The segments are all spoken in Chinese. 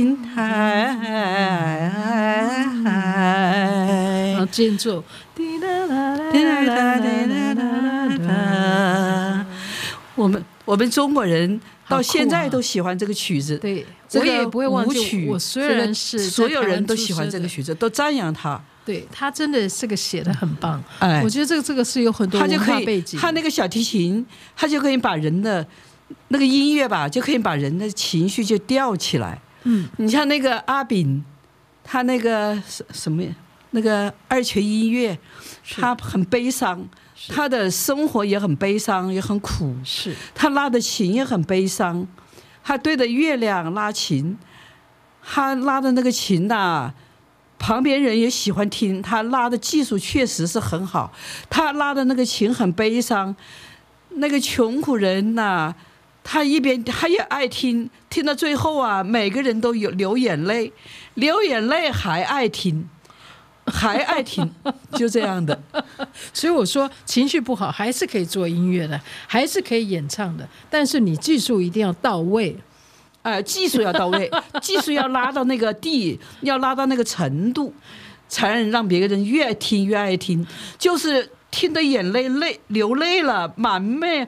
然后间奏， 我们中国人到现在都喜欢这个曲子， 对， 我也不会忘记。我虽然是所有人都喜欢这个曲子，都赞扬他。 对，他真的这个写得很棒。我觉得这个是有很多文化背景。 他那个小提琴，他就可以把人的那个音乐吧，就可以把人的情绪就吊起来。你像那个阿炳，他那个什么那个二泉音乐，他很悲伤。他的生活也很悲伤，也很苦。 是他拉的琴也很悲伤，他对着月亮拉琴，他拉的那个琴呐，旁边人也喜欢听。他拉的技术确实是很好，他拉的那个琴很悲伤。那个穷苦人呐，他一边他也爱听，听到最后啊，每个人都有流眼泪，流眼泪还爱听。还爱听，就这样的。 所以我说，情绪不好还是可以做音乐的，还是可以演唱的，但是你技术一定要到位。 技术要到位，技术要拉到那个地，要拉到那个程度，才能让别人越听越爱听。就是听得眼泪流泪了，满面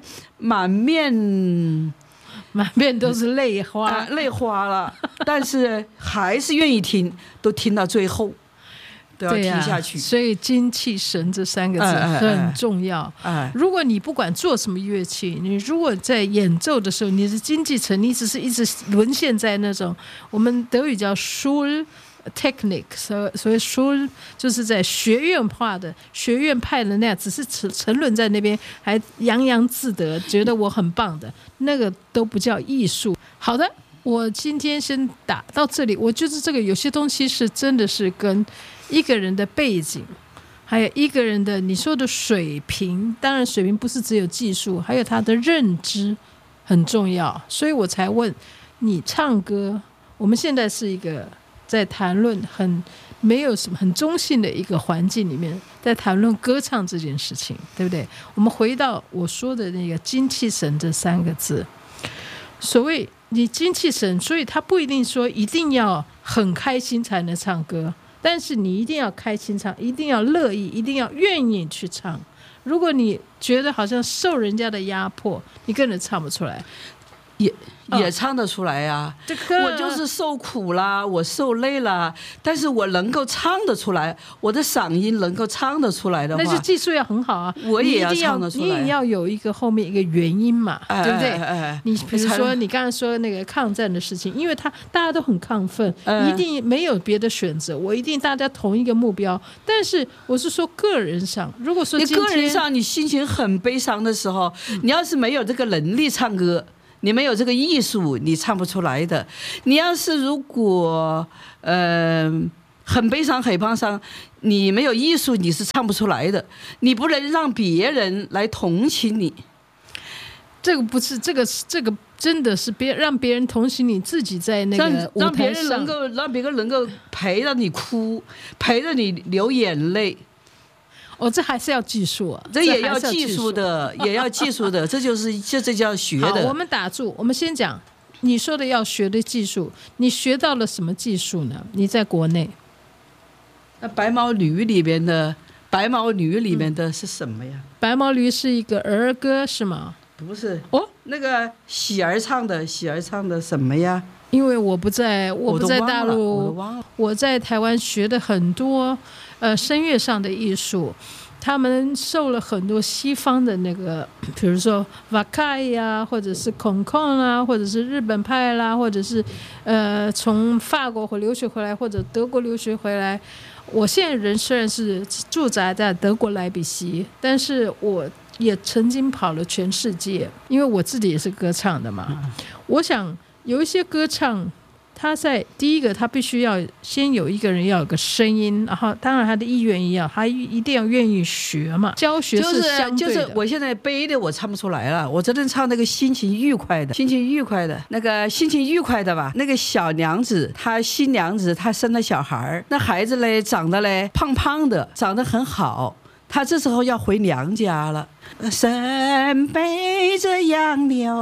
都是泪花， 泪花了，但是还是愿意听，都听到最后。都要听下去。 所以精气神这三个字很重要。如果你不管做什么乐器，你如果在演奏的时候你是精气神，你只是一直沦陷在那种我们德语叫 Schultechnik， 所以 Schul 就是在学院派的那样，只是沉沦在那边还洋洋自得觉得我很棒的那个都不叫艺术。好的，我今天先打到这里。我觉得这个有些东西是真的是跟一个人的背景，还有一个人的你说的水平，当然水平不是只有技术，还有他的认知很重要。所以我才问你唱歌，我们现在是一个在谈论很没有什么很中性的一个环境里面，在谈论歌唱这件事情，对不对？我们回到我说的那个精气神这三个字，所谓你精气神，所以他不一定说一定要很开心才能唱歌，但是你一定要开心唱，一定要乐意，一定要愿意去唱。如果你觉得好像受人家的压迫，你根本唱不出来。 也唱得出来呀、我就是受苦啦，我受累啦，但是我能够唱得出来，我的嗓音能够唱得出来的话， 那就技术要很好啊， 我也要唱得出来， 你也要有一个后面一个原因嘛，对不对？你比如说你刚才说那个抗战的事情，因为大家都很亢奋，一定没有别的选择，我一定大家同一个目标。但是我是说个人上，如果说你个人上你心情很悲伤的时候，你要是没有这个能力唱歌，你没有这个艺术，你唱不出来的。你要是如果很悲伤很悲伤，你没有艺术，你是唱不出来的。你不能让别人来同情你。 这个不是这个真的是让别人同情你自己在那个舞台上， 让别人能够陪着你哭，陪着你流眼泪。 这还是要技术啊， 这也要技术的，也要技术的，这叫学的。 好，我们打住，我们先讲你说的要学的技术，你学到了什么技术呢？你在国内， 那白毛驴里面的是什么呀？ 白毛驴是一个儿歌是吗？ 不是那个喜儿唱的什么呀？ 因为我不在大陆，我在台湾学的很多声乐上的艺术，他们受了很多西方的那个，比如说瓦卡呀，或者是孔孔啦，或者是日本派啦，或者是从法国留学回来，或者德国留学回来。我现在人虽然是驻扎在德国莱比锡，但是我也曾经跑了全世界，因为我自己也是歌唱的嘛。我想有一些歌唱，他在第一个他必须要先有一个人要有个声音，然后当然他的意愿也要，他一定要愿意学嘛。教学是相对的， 就是我现在悲的我唱不出来了，我只能唱那个心情愉快的那个心情愉快的吧。那个小娘子，她新娘子她生了小孩，那孩子嘞长得嘞胖胖的，长得很好，她这时候要回娘家了，身背着杨柳